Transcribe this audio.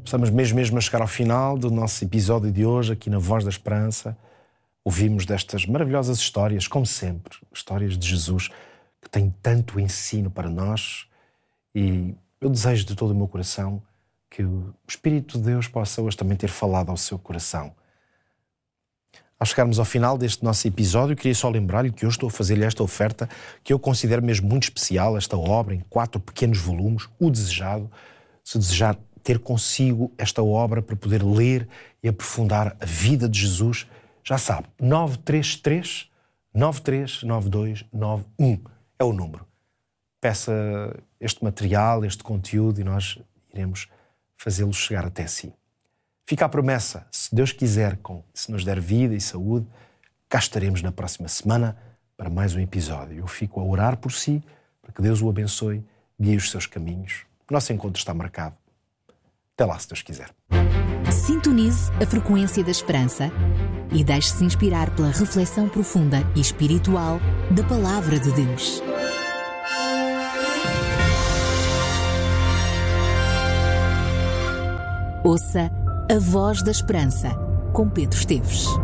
Estamos mesmo a chegar ao final do nosso episódio de hoje, aqui na Voz da Esperança. Ouvimos destas maravilhosas histórias, como sempre, histórias de Jesus, que têm tanto ensino para nós. E eu desejo de todo o meu coração que o Espírito de Deus possa hoje também ter falado ao seu coração. Ao chegarmos ao final deste nosso episódio, queria só lembrar-lhe que hoje estou a fazer-lhe esta oferta que eu considero mesmo muito especial, esta obra em 4 pequenos volumes, O Desejado. Se desejar ter consigo esta obra para poder ler e aprofundar a vida de Jesus, já sabe, 933 939291 é o número. Peça este material, este conteúdo e nós iremos fazê-lo chegar até si. Fica a promessa, se Deus quiser, se nos der vida e saúde, cá estaremos na próxima semana para mais um episódio. Eu fico a orar por si, para que Deus o abençoe, guie os seus caminhos. O nosso encontro está marcado. Até lá, se Deus quiser. Sintonize a frequência da esperança e deixe-se inspirar pela reflexão profunda e espiritual da Palavra de Deus. Ouça a Voz da Esperança, com Pedro Esteves.